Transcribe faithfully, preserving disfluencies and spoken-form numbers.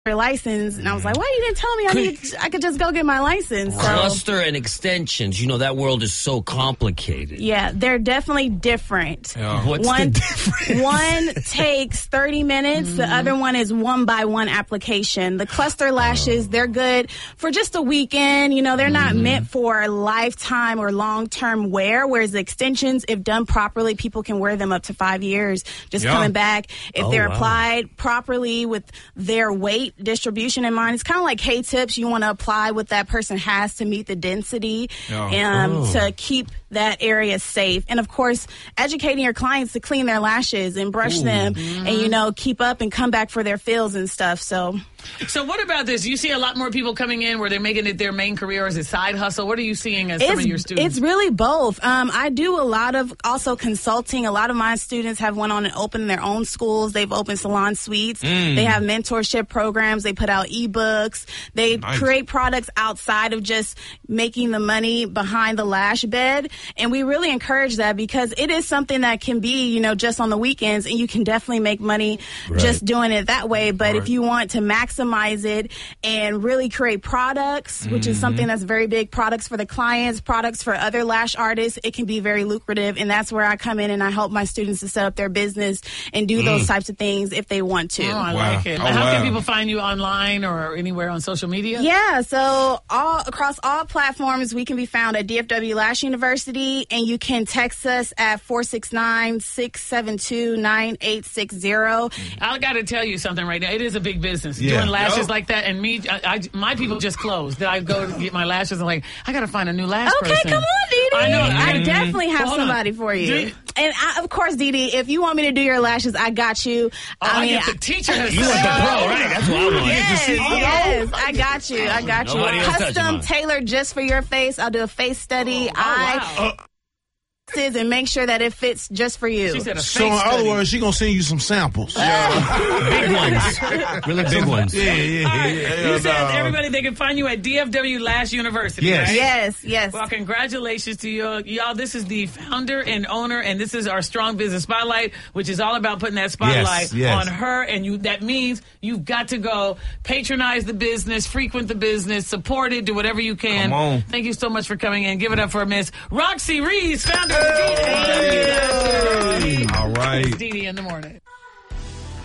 license, and I was like, why you didn't tell me I need I could just go get my license? So, cluster and extensions, you know, that world is so complicated. Yeah, they're definitely different. Yeah. What's one, the difference? One takes thirty minutes, mm-hmm. the other one is one by one application. The cluster lashes, they're good for just a weekend, you know, they're not mm-hmm. meant for lifetime or long-term wear, whereas the extensions, if done properly, people can wear them up to five years, just yeah. coming back. If oh, they're wow. applied properly with their weight distribution in mind, it's kind of like K-tips. You want to apply what that person has to meet the density and um, oh. to keep that area safe. And of course, educating your clients to clean their lashes and brush Ooh. them mm-hmm. and, you know, keep up and come back for their fills and stuff. So, so what about this? You see a lot more people coming in where they're making it their main career as a side hustle. What are you seeing as it's, some of your students? It's really both. Um, I do a lot of also consulting. A lot of my students have went on and opened their own schools. They've opened salon suites. Mm. They have mentorship programs. They put out ebooks. They nice. create products outside of just making the money behind the lash bed. And we really encourage that because it is something that can be, you know, just on the weekends, and you can definitely make money right. just doing it that way. But right. if you want to maximize it and really create products, which mm-hmm. is something that's very big, products for the clients, products for other lash artists, it can be very lucrative. And that's where I come in and I help my students to set up their business and do mm. those types of things if they want to. Oh, I wow. like it. Oh, How wow. can people find you online or anywhere on social media? Yeah, so all across all platforms, we can be found at D F W Lash University. And you can text us at four six nine, six seven two, nine eight six zero. I got to tell you something right now. It is a big business. Yeah. Doing lashes oh. like that. And me, I, I, my people just closed. Then I go to get my lashes and like, I got to find a new lash okay, person. Okay, come on, Dee Dee. I know. I mm-hmm. definitely have well, somebody for you. You, and I, of course, Dee Dee, if you want me to do your lashes, I got you. Oh, I, I mean, get the teacher herself. You want the pro, right? That's what I want. Yes, yes, I got you. I got Nobody you. else Custom tailored just for your face. I'll do a face study. Oh, oh, I. wow. Uh, And make sure that it fits just for you. She said a so in face other study. words, she gonna send you some samples. Big ones. Really big ones. Yeah, yeah, All right. yeah. You yeah, said no. everybody they can find you at D F W Lash University. Yes. Right? Yes, yes. Well, congratulations to you, y'all. This is the founder and owner, and this is our Strong Business Spotlight, which is all about putting that spotlight Yes, yes. on her. And you that means you've got to go patronize the business, frequent the business, support it, do whatever you can. Come on. Thank you so much for coming in. Give it up for Miss Roxy Reese, founder of D F W Lash University. All right. Dee Dee in the morning.